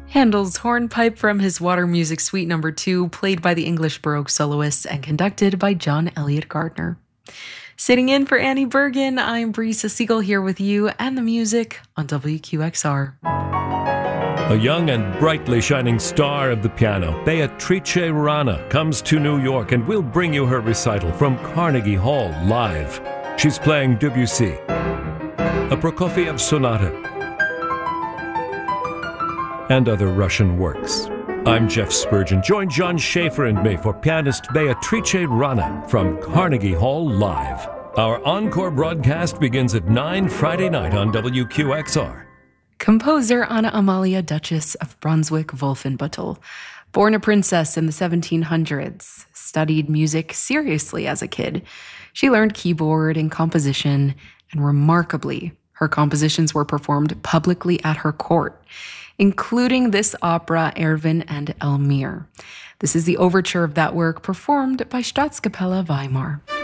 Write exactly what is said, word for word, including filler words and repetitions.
Handel's Hornpipe from his Water Music Suite number two, played by the English Baroque soloists and conducted by John Elliott Gardner. Sitting in for Annie Bergen, I'm Brisa Siegel here with you and the music on W Q X R. A young and brightly shining star of the piano, Beatrice Rana, comes to New York and will bring you her recital from Carnegie Hall live. She's playing Debussy, a Prokofiev sonata, and other Russian works. I'm Jeff Spurgeon. Join John Schaefer and me for pianist Beatrice Rana from Carnegie Hall live. Our encore broadcast begins at nine Friday night on W Q X R. Composer Anna Amalia, Duchess of Brunswick-Wolfenbüttel. Born a princess in the seventeen hundreds, studied music seriously as a kid. She learned keyboard and composition, and remarkably, her compositions were performed publicly at her court, including this opera, Erwin and Elmire. This is the overture of that work performed by Staatskapelle Weimar.